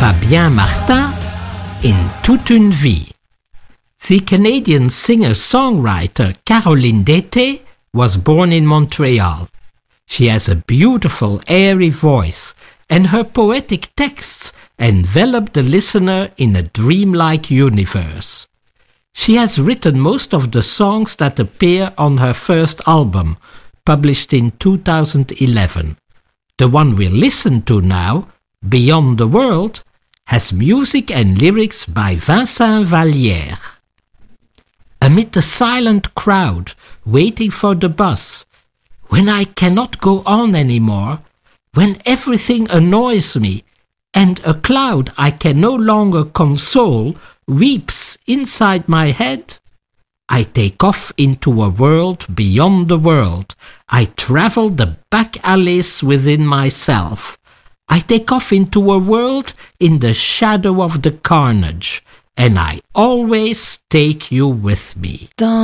Fabien Martin in Toute une vie. The Canadian singer-songwriter Caroline Dété was born in Montreal. She has a beautiful, airy voice, and her poetic texts envelop the listener in a dreamlike universe. She has written most of the songs that appear on her first album, published in 2011. The one we'll listen to now, Beyond the World, has music and lyrics by Vincent Vallière. Amid the silent crowd waiting for the bus, when I cannot go on anymore, when everything annoys me, and a cloud I can no longer console weeps inside my head, I take off into a world beyond the world. I travel the back alleys within myself. I take off into a world in the shadow of the carnage, and I always take you with me.